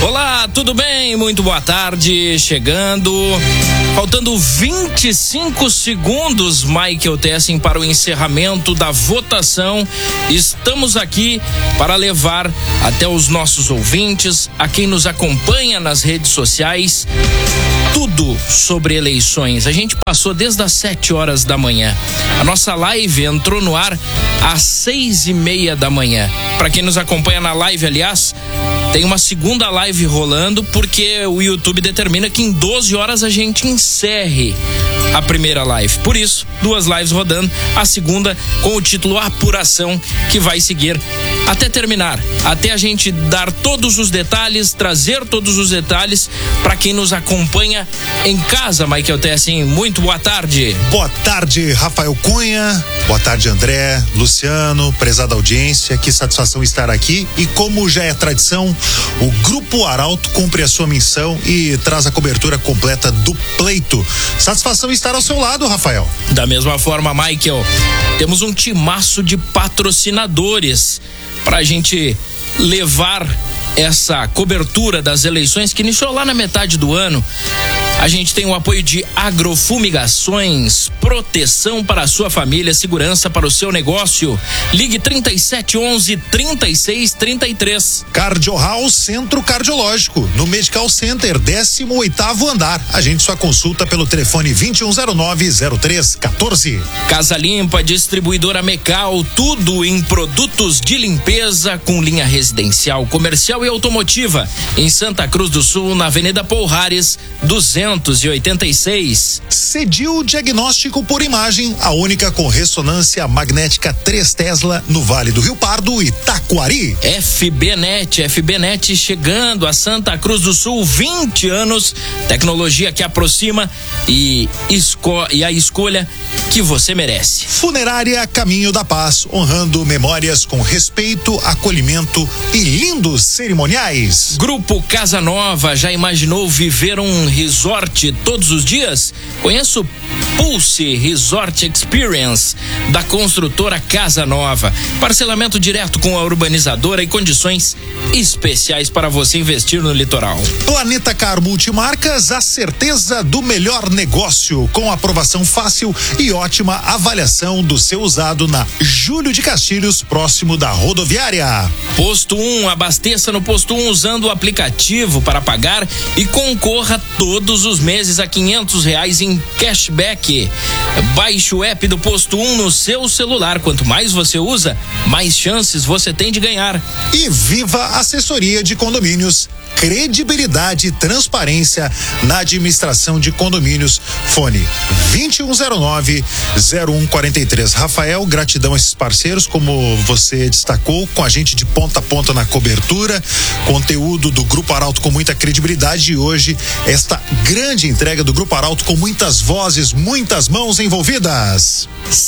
Olá, tudo bem? Muito boa tarde, chegando, faltando 25 segundos, Michael Tessin, para o encerramento da votação. Estamos aqui para levar até os nossos ouvintes, a quem nos acompanha nas redes sociais, tudo sobre eleições. A gente passou desde as 7 horas da manhã. A nossa live entrou no ar às 6:30 da manhã. Para quem nos acompanha na live, aliás, tem uma segunda live rolando, porque o YouTube determina que em 12 horas a gente encerre a primeira live. Por isso, 2 lives rodando, a segunda com o título Apuração, que vai seguir até terminar, até a gente dar todos os detalhes, trazer todos os detalhes para quem nos acompanha em casa. Michael Tessin, muito boa tarde. Boa tarde, Rafael Cunha. Boa tarde, André, Luciano, prezada audiência. Que satisfação estar aqui. E como já é tradição, o Grupo Arauto cumpre a sua missão e traz a cobertura completa do pleito. Satisfação estar ao seu lado, Rafael. Da mesma forma, Michael, temos um timaço de patrocinadores para a gente levar essa cobertura das eleições que iniciou lá na metade do ano. A gente tem o apoio de Agrofumigações, proteção para a sua família, segurança para o seu negócio. Ligue 3711-3633. Cardio House Centro Cardiológico, no Medical Center, 18º andar. Agende sua consulta pelo telefone 2109-0314. Casa Limpa, distribuidora Mecal, tudo em produtos de limpeza com linha residencial, comercial e automotiva. Em Santa Cruz do Sul, na Avenida Pourares, 286. Cedil Diagnóstico por Imagem, a única com ressonância magnética 3 Tesla no Vale do Rio Pardo e Taquari. FBNet chegando a Santa Cruz do Sul, 20 anos, tecnologia que aproxima e a escolha que você merece. Funerária Caminho da Paz, honrando memórias com respeito, acolhimento e lindos cerimoniais. Grupo Casa Nova, já imaginou viver um resort todos os dias? Conheça o Pulse Resort Experience da construtora Casa Nova. Parcelamento direto com a urbanizadora e condições especiais para você investir no litoral. Planeta Car Multimarcas, a certeza do melhor negócio, com aprovação fácil e ótima avaliação do seu usado na Júlio de Castilhos, próximo da rodoviária. Posto 1, abasteça no Posto 1 usando o aplicativo para pagar e concorra todos os meses a R$500 em cashback. Baixe o app do Posto 1 no seu celular. Quanto mais você usa, mais chances você tem de ganhar. E Viva Assessoria de Condomínios, credibilidade e transparência na administração de condomínios. Fone 2109-0143. Rafael, gratidão a esses parceiros, como você destacou, com a gente de ponta a ponta na cobertura, conteúdo do Grupo Arauto com muita credibilidade, e hoje esta grande entrega do Grupo Arauto com muitas vozes, muitas mãos envolvidas.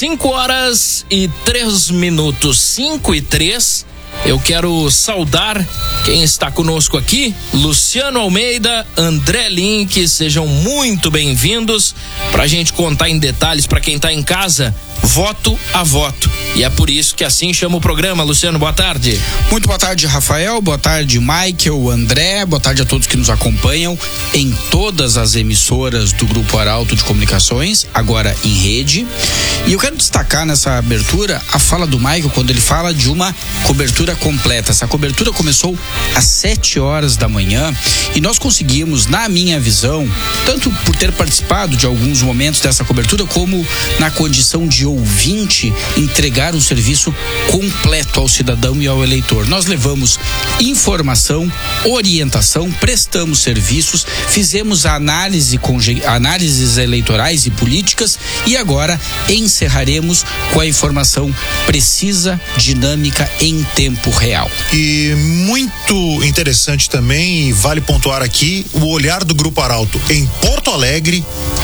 5:03, 5:03. Eu quero saudar quem está conosco aqui, Luciano Almeida, André Link, sejam muito bem-vindos para a gente contar em detalhes para quem está em casa, voto a voto. E é por isso que assim chama o programa. Luciano, boa tarde. Muito boa tarde, Rafael, boa tarde, Michael, André, boa tarde a todos que nos acompanham em todas as emissoras do Grupo Arauto de Comunicações, agora em rede. E eu quero destacar nessa abertura a fala do Michael, quando ele fala de uma cobertura completa. Essa cobertura começou às 7 horas da manhã e nós conseguimos, na minha visão, tanto por ter participado de alguns momentos dessa cobertura, como na condição de ouvinte, entregar um serviço completo ao cidadão e ao eleitor. Nós levamos informação, orientação, prestamos serviços, fizemos análises eleitorais e políticas, e agora encerraremos com a informação precisa, dinâmica, em tempo real. E muito interessante também, e vale pontuar aqui, o olhar do Grupo Arauto em Porto Alegre,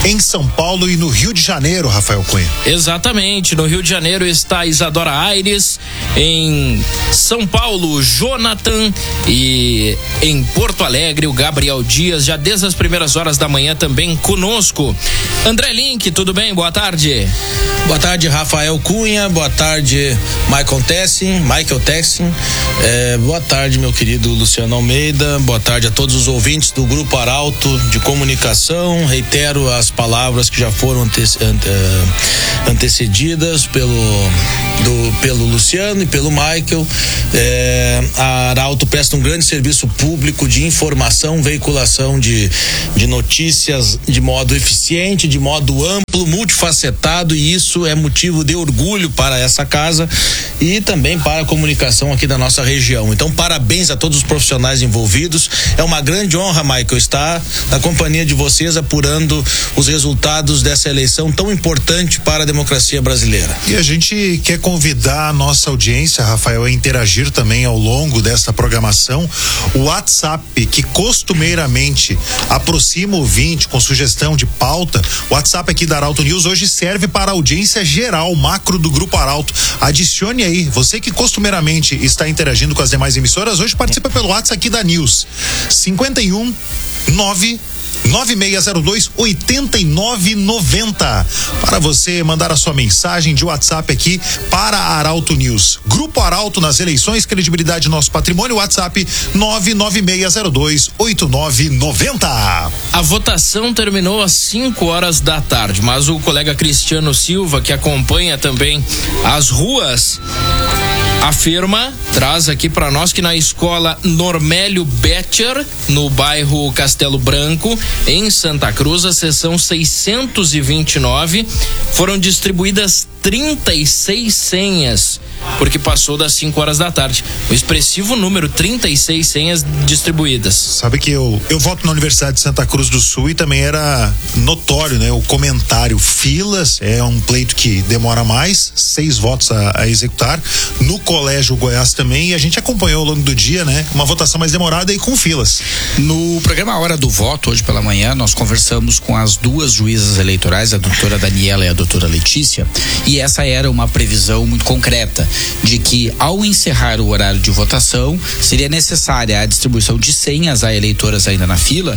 em São Paulo e no Rio de Janeiro, Rafael Cunha. Exatamente, no Rio de Janeiro está Isadora Aires, em São Paulo, Jonathan, e em Porto Alegre, o Gabriel Dias, já desde as primeiras horas da manhã também conosco. André Link, tudo bem? Boa tarde. Boa tarde, Rafael Cunha, boa tarde, Michael Tessin, boa tarde, meu querido Luciano Almeida, boa tarde a todos os ouvintes do Grupo Arauto de Comunicação. Reitero as palavras que já foram antecedidas pelo Luciano e pelo Michael. A Arauto presta um grande serviço público de informação, veiculação de notícias de modo eficiente, de modo amplo, multifacetado, e isso é motivo de orgulho para essa casa e também para a comunicação aqui da nossa região. Então, parabéns a todos os profissionais envolvidos. É uma grande honra, Michael, estar na companhia de vocês apurando os resultados dessa eleição tão importante para a democracia brasileira. E a gente quer convidar a nossa audiência, Rafael, a interagir também ao longo desta programação. O WhatsApp, que costumeiramente aproxima o ouvinte com sugestão de pauta, o WhatsApp aqui da Arauto News hoje serve para a audiência geral, macro do Grupo Arauto. Adicione aí, você que costumeiramente está interagindo com as demais emissoras, hoje participa pelo WhatsApp aqui da News. 51996028990 para você mandar a sua mensagem de WhatsApp aqui para a Arauto News. Grupo Arauto nas eleições, credibilidade nosso patrimônio, WhatsApp 996028990. A votação terminou às 5 horas da tarde, mas o colega Cristiano Silva, que acompanha também as ruas, traz aqui para nós que na escola Normélio Betcher, no bairro Castelo Branco, em Santa Cruz, a sessão 629, foram distribuídas 36 senhas, porque passou das 5 horas da tarde. O expressivo número, 36 senhas distribuídas. Sabe que eu voto na Universidade de Santa Cruz do Sul e também era notório, né? O comentário, filas, é um pleito que demora mais, 6 votos a executar. No Colégio Goiás também, e a gente acompanhou ao longo do dia, né? Uma votação mais demorada e com filas. No programa Hora do Voto, hoje pela manhã, nós conversamos com as duas juízas eleitorais, a doutora Daniela e a doutora Letícia, e essa era uma previsão muito concreta de que, ao encerrar o horário de votação, seria necessária a distribuição de senhas a eleitores ainda na fila,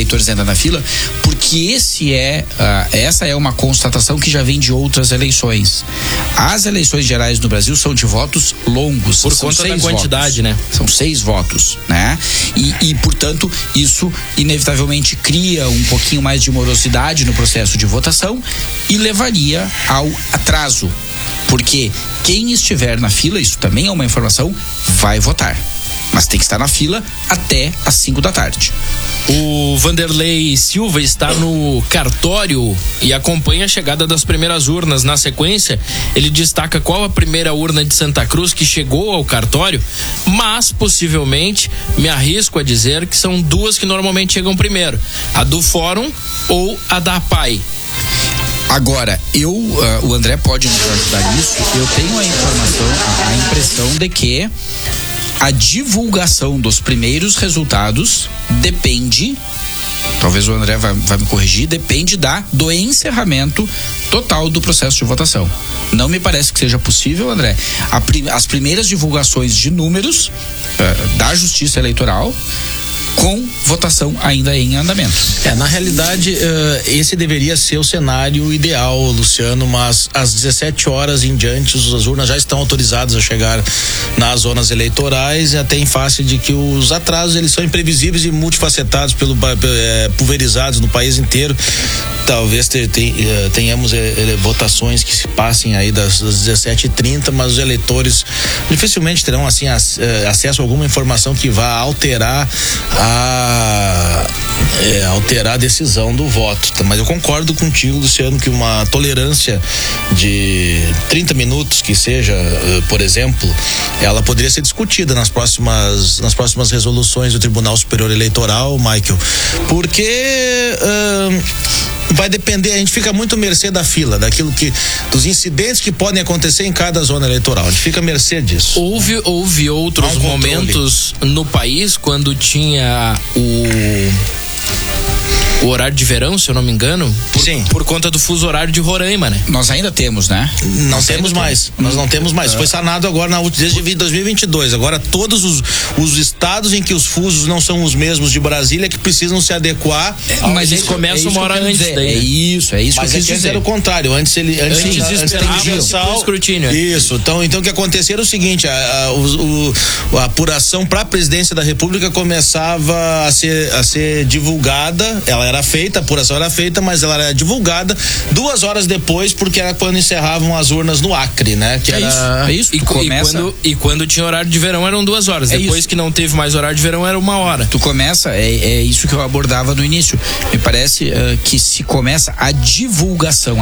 porque essa é uma constatação que já vem de outras eleições. As eleições gerais no Brasil são de votos longos. Por conta da quantidade, votos, né? São 6 votos, né? E, portanto, isso inevitavelmente cria um pouquinho mais de morosidade no processo de votação e levaria ao atraso. Porque quem estiver na fila, isso também é uma informação, vai votar. Mas tem que estar na fila até às 5 da tarde. O Vanderlei Silva está no cartório e acompanha a chegada das primeiras urnas. Na sequência, ele destaca qual a primeira urna de Santa Cruz que chegou ao cartório, mas possivelmente me arrisco a dizer que são duas que normalmente chegam primeiro: a do Fórum ou a da APAI. Agora, o André pode nos ajudar nisso. Eu tenho a impressão de que a divulgação dos primeiros resultados depende, talvez o André vai me corrigir, depende do encerramento total do processo de votação. Não me parece que seja possível, André, as primeiras divulgações de números da Justiça Eleitoral com votação ainda em andamento. Na realidade, esse deveria ser o cenário ideal, Luciano, mas às 17 horas em diante as urnas já estão autorizadas a chegar nas zonas eleitorais, até em face de que os atrasos eles são imprevisíveis e multifacetados, pulverizados no país inteiro. Talvez tenhamos votações que se passem aí das 17h30, mas os eleitores dificilmente terão assim acesso a alguma informação que vá alterar a decisão do voto. Mas eu concordo contigo, Luciano, que uma tolerância de 30 minutos que seja, por exemplo, ela poderia ser discutida nas próximas resoluções do Tribunal Superior Eleitoral, Michael, porque vai depender, a gente fica muito à mercê da fila, dos incidentes que podem acontecer em cada zona eleitoral. A gente fica à mercê disso. Houve outros momentos no país quando tinha o horário de verão, se eu não me engano. Sim. Por conta do fuso horário de Roraima, né? Nós ainda temos, né? Nós temos mais. Nós não temos mais. Foi sanado agora desde 2022. Agora todos os estados em que os fusos não são os mesmos de Brasília que precisam se adequar. Mas eles começam uma hora antes daí. É isso Mas que eu quis dizer. era o contrário. Antes esperava o escrutínio. Isso. Então o que acontecia era o seguinte: a apuração para a presidência da República começava a ser divulgada. Ela era feita, a apuração era feita, mas ela era divulgada 2 horas depois, porque era quando encerravam as urnas no Acre, né? Que É isso. E quando tinha horário de verão eram 2 horas. Depois que não teve mais horário de verão era 1 hora. Tu começa, é isso que eu abordava no início. Me parece que se começa a divulgação.